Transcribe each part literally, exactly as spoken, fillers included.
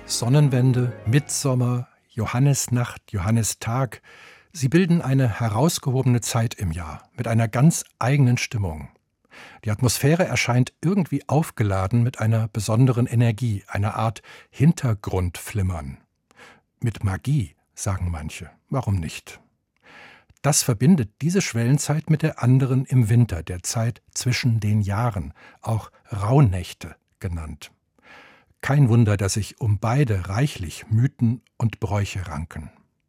Sonnenwende, Mittsommer, Johannisnacht, Johannistag, sie bilden eine herausgehobene Zeit im Jahr mit einer ganz eigenen Stimmung. Die Atmosphäre erscheint irgendwie aufgeladen mit einer besonderen Energie, einer Art Hintergrundflimmern. Mit Magie, sagen manche. Warum nicht? Das verbindet diese Schwellenzeit mit der anderen im Winter, der Zeit zwischen den Jahren, auch Rauhnächte genannt. Kein Wunder, dass sich um beide reichlich Mythen und Bräuche ranken.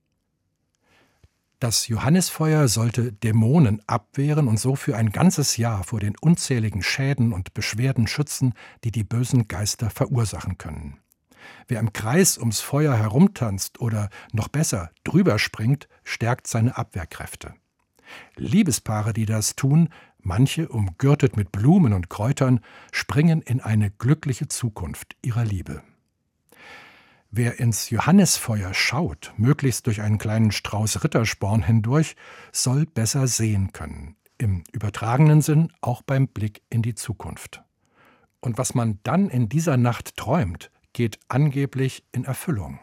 Das Johannisfeuer sollte Dämonen abwehren und so für ein ganzes Jahr vor den unzähligen Schäden und Beschwerden schützen, die die bösen Geister verursachen können. Wer im Kreis ums Feuer herumtanzt oder, noch besser, drüber springt, stärkt seine Abwehrkräfte. Liebespaare, die das tun, manche umgürtet mit Blumen und Kräutern, springen in eine glückliche Zukunft ihrer Liebe. Wer ins Johannisfeuer schaut, möglichst durch einen kleinen Strauß Rittersporn hindurch, soll besser sehen können. Im übertragenen Sinn auch beim Blick in die Zukunft. Und was man dann in dieser Nacht träumt, geht angeblich in Erfüllung.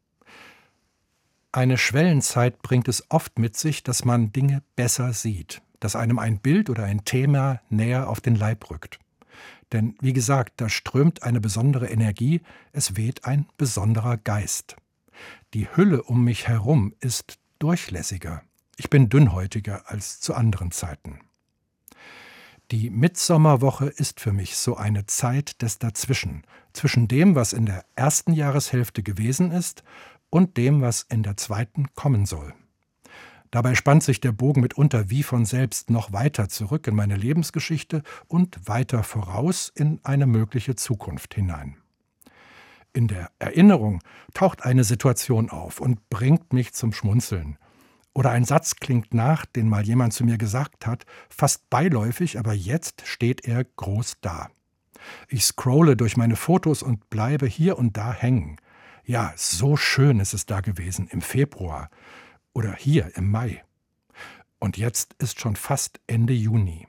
Eine Schwellenzeit bringt es oft mit sich, dass man Dinge besser sieht, dass einem ein Bild oder ein Thema näher auf den Leib rückt. Denn, wie gesagt, da strömt eine besondere Energie, es weht ein besonderer Geist. Die Hülle um mich herum ist durchlässiger. Ich bin dünnhäutiger als zu anderen Zeiten. Die Mittsommerwoche ist für mich so eine Zeit des Dazwischen, zwischen dem, was in der ersten Jahreshälfte gewesen ist, und dem, was in der zweiten kommen soll. Dabei spannt sich der Bogen mitunter wie von selbst noch weiter zurück in meine Lebensgeschichte und weiter voraus in eine mögliche Zukunft hinein. In der Erinnerung taucht eine Situation auf und bringt mich zum Schmunzeln. Oder ein Satz klingt nach, den mal jemand zu mir gesagt hat, fast beiläufig, aber jetzt steht er groß da. Ich scrolle durch meine Fotos und bleibe hier und da hängen. Ja, so schön ist es da gewesen im Februar oder hier im Mai. Und jetzt ist schon fast Ende Juni.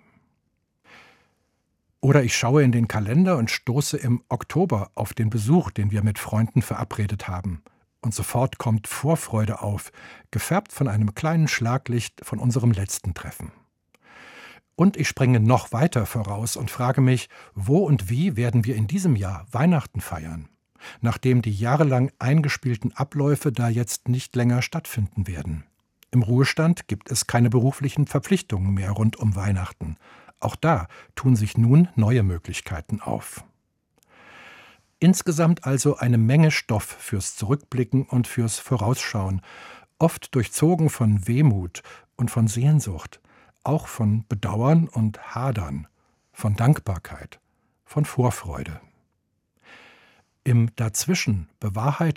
Oder ich schaue in den Kalender und stoße im Oktober auf den Besuch, den wir mit Freunden verabredet haben. Und sofort kommt Vorfreude auf, gefärbt von einem kleinen Schlaglicht von unserem letzten Treffen. Und ich springe noch weiter voraus und frage mich, wo und wie werden wir in diesem Jahr Weihnachten feiern, nachdem die jahrelang eingespielten Abläufe da jetzt nicht länger stattfinden werden. Im Ruhestand gibt es keine beruflichen Verpflichtungen mehr rund um Weihnachten. Auch da tun sich nun neue Möglichkeiten auf. Insgesamt also eine Menge Stoff fürs Zurückblicken und fürs Vorausschauen, oft durchzogen von Wehmut und von Sehnsucht, auch von Bedauern und Hadern, von Dankbarkeit, von Vorfreude. Im Dazwischen bewahrheitet